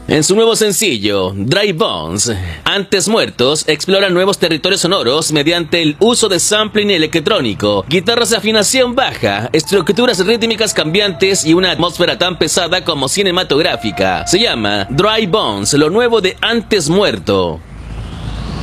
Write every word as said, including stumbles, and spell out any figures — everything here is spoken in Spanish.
En su nuevo sencillo, Dry Bones, Antes Muertos explora nuevos territorios sonoros mediante el uso de sampling electrónico, guitarras de afinación baja, estructuras rítmicas cambiantes y una atmósfera tan pesada como cinematográfica. Se llama Dry Bones, lo nuevo de Antes Muerto.